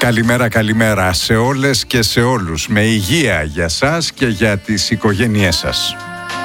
Καλημέρα, καλημέρα σε όλες και σε όλους. Με υγεία για σας και για τις οικογένειές σας.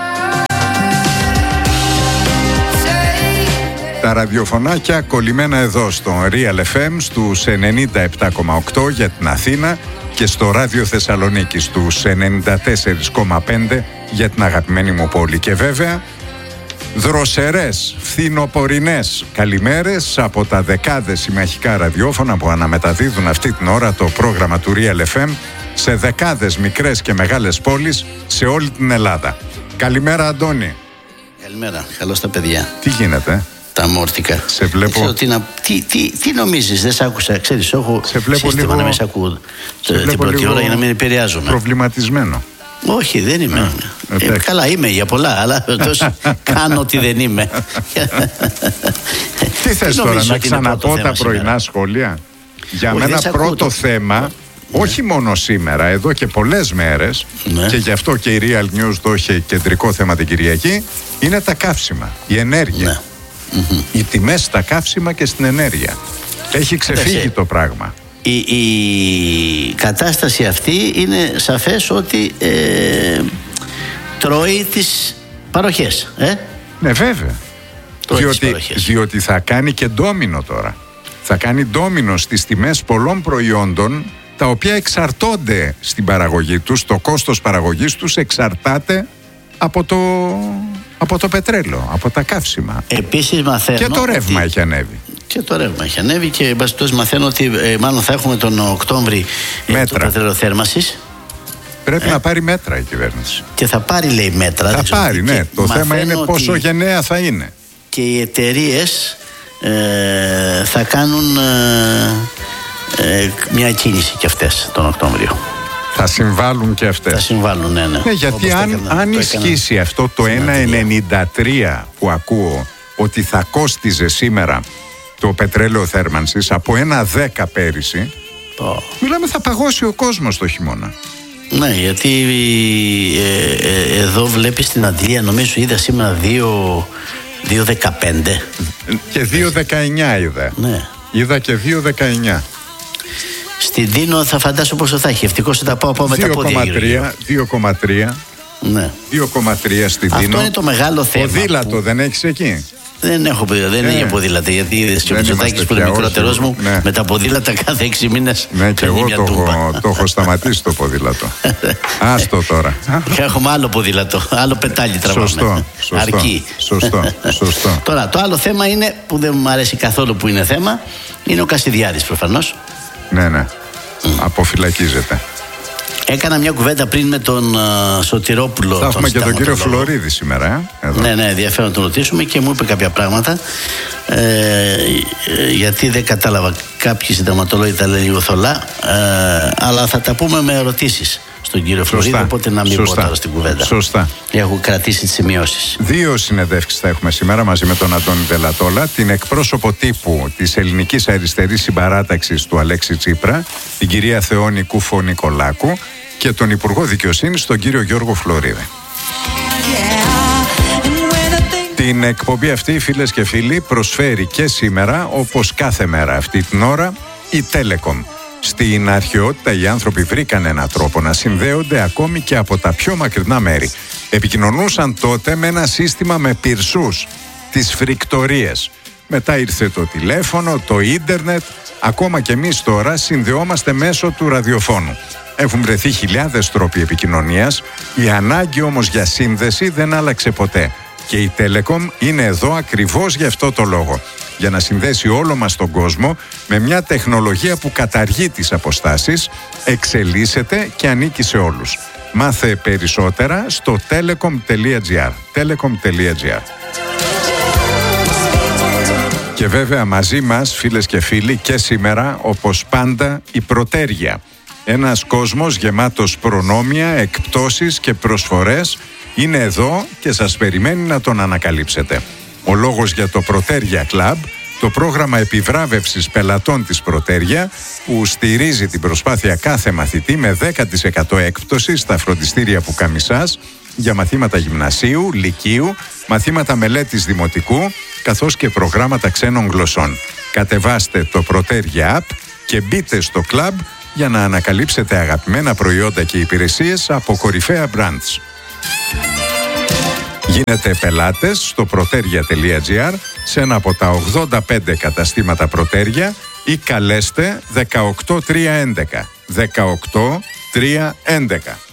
Τα ραδιοφωνάκια κολλημένα εδώ στο Real FM στους 97,8 για την Αθήνα και στο Ράδιο Θεσσαλονίκη στους 94,5 για την αγαπημένη μου πόλη. Και βέβαια δροσερές, φθινοπορεινές καλημέρες από τα δεκάδες συμμαχικά ραδιόφωνα που αναμεταδίδουν αυτή την ώρα το πρόγραμμα του Real FM σε δεκάδες μικρές και μεγάλες πόλεις σε όλη την Ελλάδα. Καλημέρα, Αντώνη. Καλημέρα, καλώς τα παιδιά. Τι γίνεται? Τα μόρτικα. Σε βλέπω. Τι νομίζεις, δεν σ' άκουσα, ξέρεις, έχω σε βλέπω σύστημα λίγο, να μην σ' ακούω την πρώτη ώρα για να μην επηρεάζομαι. Προβληματισμένο. Όχι, δεν είμαι. Καλά, είμαι για πολλά, αλλά τόσο κάνω ότι δεν είμαι. Τι θες τώρα, να ξαναπώ τα πρωινά σχόλια? Για μένα πρώτο θέμα, όχι μόνο σήμερα, εδώ και πολλές μέρες, και γι' αυτό και η Real News το είχε κεντρικό θέμα την Κυριακή, είναι τα καύσιμα, η ενέργεια. Οι τιμές στα καύσιμα και στην ενέργεια. Έχει ξεφύγει το πράγμα. Η κατάσταση αυτή είναι σαφές ότι τρώει τις παροχές. Ναι, βέβαια. Διότι θα κάνει και ντόμινο τώρα. Θα κάνει ντόμινο στις τιμές πολλών προϊόντων, τα οποία εξαρτώνται στην παραγωγή τους. Το κόστος παραγωγής τους εξαρτάται από το πετρέλαιο, από τα καύσιμα. Επίσης μαθαίνω και το ρεύμα έχει ανέβει. Και το ρεύμα έχει ανέβει και μπαστός μαθαίνω ότι μάλλον θα έχουμε τον Οκτώβρη το πετρέλαιο θέρμανσης. Πρέπει να πάρει μέτρα η κυβέρνηση. Και θα πάρει, λέει, μέτρα. Θα πάρει, ναι. Το θέμα είναι πόσο γενναία θα είναι. Και οι εταιρείες θα κάνουν μια κίνηση κι αυτές τον Οκτώβριο. Θα συμβάλλουν και αυτές. Θα συμβάλλουν, ναι. Γιατί αν ισχύσει αυτό το 1,93 που ακούω ότι θα κόστιζε σήμερα το πετρέλαιο θέρμανσης από 1,10 πέρυσι, μιλάμε, θα παγώσει ο κόσμος το χειμώνα. Ναι, γιατί εδώ βλέπεις στην Αντλία, νομίζω είδα σήμερα 2,15 και 2,19 είδα. Ναι. Είδα και 2,19. Στην Τίνο θα φαντάσω πόσο θα έχει. Ευτυχώς θα πάω με τα πόδια. 2,3. Ναι. 2,3 στην Τίνο. Αυτό είναι το μεγάλο θέμα. Ποδήλατο δεν έχεις εκεί? Δεν έχω ποδήλατα, δεν είναι ποδήλατα. Γιατί είδες και ο Μητσοτάκης που είναι μικρότερος μου, με τα ποδήλατα κάθε 6 μήνες. Ναι, και εγώ το έχω σταματήσει το ποδήλατο. Άστο τώρα. Έχουμε άλλο ποδήλατο, άλλο πετάλι τραβάμε. Αρκεί. Σωστό. Τώρα, το άλλο θέμα είναι, που δεν μου αρέσει καθόλου που είναι θέμα, είναι ο Κασιδιάρης προφανώς. Ναι. Αποφυλακίζεται. Έκανα μια κουβέντα πριν με τον Σωτηρόπουλο. Θα έχουμε και τον κύριο Φλωρίδη σήμερα. Εδώ. Ναι, ενδιαφέρον να τον ρωτήσουμε και μου είπε κάποια πράγματα. Γιατί δεν κατάλαβα. Κάποιοι συνταγματολόγοι τα λένε λίγο θολά. Αλλά θα τα πούμε με ερωτήσεις στον κύριο Φλωρίδη. Οπότε να μην πω τώρα στην κουβέντα. Σωστά. Έχω κρατήσει τις σημειώσεις. 2 συνεντεύξεις θα έχουμε σήμερα μαζί με τον Αντώνη Δελατόλα. Την εκπρόσωπο τύπου της Ελληνικής Αριστερής Συμπαράταξης του Αλέξη Τσίπρα, την κυρία Θεόνη Κούφο-Νικολάκου, και τον Υπουργό Δικαιοσύνης, τον κύριο Γιώργο Φλωρίδη. Την εκπομπή αυτή, φίλες και φίλοι, προσφέρει και σήμερα, όπως κάθε μέρα αυτή την ώρα, η Telecom. Στην αρχαιότητα οι άνθρωποι βρήκαν έναν τρόπο να συνδέονται ακόμη και από τα πιο μακρινά μέρη. Επικοινωνούσαν τότε με ένα σύστημα με πυρσούς, τις φρικτορίες. Μετά ήρθε το τηλέφωνο, το ίντερνετ, ακόμα και εμείς τώρα συνδεόμαστε μέσω του ραδιοφώνου. Έχουν βρεθεί χιλιάδες τρόποι επικοινωνίας, η ανάγκη όμως για σύνδεση δεν άλλαξε ποτέ. Και η Telecom είναι εδώ ακριβώς γι' αυτό το λόγο. Για να συνδέσει όλο μας τον κόσμο με μια τεχνολογία που καταργεί τις αποστάσεις, εξελίσσεται και ανήκει σε όλους. Μάθε περισσότερα στο telecom.gr. telecom.gr. Και βέβαια μαζί μας, φίλες και φίλοι, και σήμερα, όπως πάντα, η Πρωτέρια. Ένας κόσμος γεμάτος προνόμια, εκπτώσεις και προσφορές είναι εδώ και σας περιμένει να τον ανακαλύψετε. Ο λόγος για το Πρωτέρια Club, το πρόγραμμα επιβράβευσης πελατών της Πρωτέρια, που στηρίζει την προσπάθεια κάθε μαθητή με 10% έκπτωση στα φροντιστήρια Πουκαμισάς για μαθήματα γυμνασίου, λυκείου, μαθήματα μελέτης δημοτικού, καθώς και προγράμματα ξένων γλωσσών. Κατεβάστε το Πρωτέρια App και μπείτε στο κλαμπ για να ανακαλύψετε αγαπημένα προϊόντα και υπηρεσίες από κορυφαία brands. Γίνετε πελάτες στο proteria.gr σε ένα από τα 85 καταστήματα Proteria ή καλέστε 18311. 18311.